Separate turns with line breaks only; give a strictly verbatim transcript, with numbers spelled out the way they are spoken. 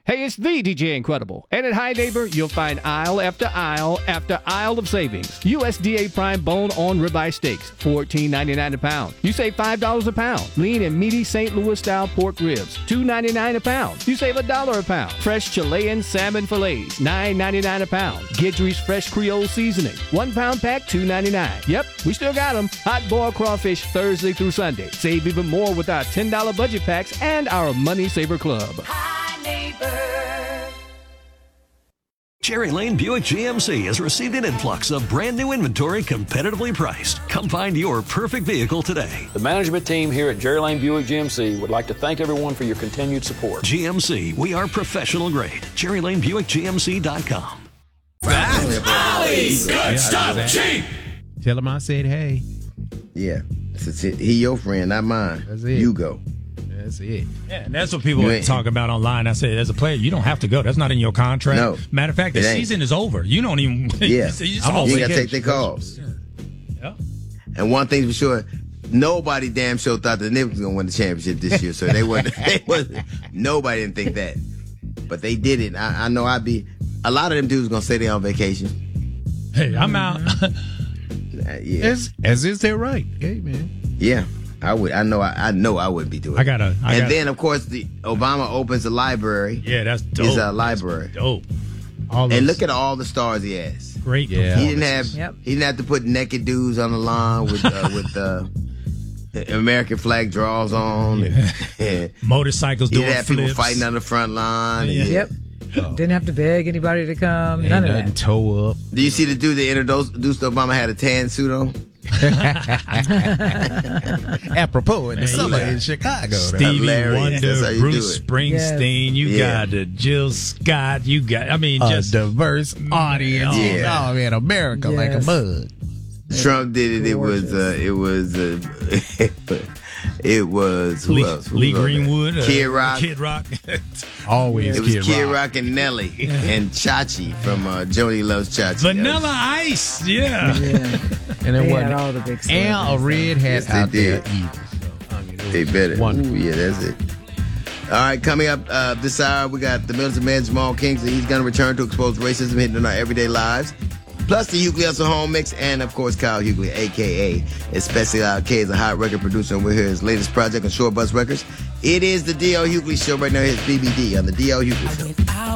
Hey, it's the D J Incredible. And at High Neighbor, you'll find aisle after aisle after aisle of savings. U S D A Prime bone-on ribeye steaks, fourteen ninety-nine a pound. You save five dollars a pound. Lean and meaty Saint Louis-style pork ribs, two ninety-nine a pound. You save a dollar a pound. Fresh Chilean salmon fillets, nine ninety-nine a pound. Guidry's Fresh Creole Seasoning, one pound pack, two ninety-nine. Yep, we still got them. Hot boiled crawfish Thursday through Sunday. Save even more with our ten dollar budget packs and our Money Saver Club.
High Neighbor.
Cherry Lane Buick G M C has received an influx of brand new inventory competitively priced. Come find your perfect vehicle today.
The management team here at Cherry Lane Buick G M C would like to thank everyone for your continued support.
G M C, we are professional grade. Cherry Lane Buick G M C dot com.
Ollie's Good Stuff Cheap.
Tell him I said hey.
Yeah. He your friend, not mine.
That's it.
You go.
That's it.
Yeah, and that's what people talk about online. I said, as a player, you don't have to go. That's not in your contract.
No.
Matter of fact, the
It ain't.
season is over. You don't even.
Yeah.
you
You
just on
got to
vacation.
take their calls.
Yeah.
And one thing for sure, nobody damn sure thought the Knicks was going to win the championship this year. So they wasn't, they wasn't, nobody didn't think that. But they did it. I, I know I'd be, a lot of them dudes going to say they're on vacation.
Hey, I'm out.
Uh, yeah.
As, as is their right. Hey, man.
Yeah. I would. I know. I, I know. I wouldn't be doing.
I gotta. I
and
gotta,
then, of course, the Obama opens a library.
Yeah, that's dope.
It's a library.
That's dope. All
and
those
look at all the stars he has.
Great.
Yeah.
He didn't have.
Yep.
He didn't have to put naked dudes on the lawn with uh, with uh, American flag draws on. And, and
motorcycles
he
doing
didn't have
flips.
people fighting on the front line.
Yeah.
And-
Yep. Didn't have to beg anybody to come. None of that.
Toe up.
Do you see the dude that introduced Obama had a tan suit on?
Apropos in the
Man,
summer
you got
in Chicago.
Stevie
Hilarious. That's how
Wonder,
you
Bruce
do it.
Springsteen, you
Yeah.
got uh, Jill Scott, you got, I mean,
A
just
diverse audience.
Yeah.
Oh, man, America like a
Yes.
mug.
Trump did it. It was. Uh, it was. Uh, it was. Who
Lee,
else? Who
Lee
was on there?
Greenwood, uh,
Kid Rock.
Kid Rock.
Always
It was
Kid,
Kid
Rock.
Rock and Nelly and Chachi from uh, Joni Loves Chachi.
Vanilla Ice, yeah.
Yeah.
And it
They
wasn't
had all the big
and a
celebrities.
red hat
Yes, they
out there
did.
either. So, I mean, it
They
was
better.
wonderful.
Ooh, yeah, that's it. All right, coming up uh, this hour, we got the Milton Man, Jamal Kingsley. He's going to return to expose racism hidden in our everyday lives. Plus the Hughley Hustle Home Mix, and of course Kyle Hughley, a k a. Especially Loud K, is a hot record producer, and we're here his latest project on Short Bus Records. It is the D L Hughley Show right now. Here's B B D on the D L Hughley Show.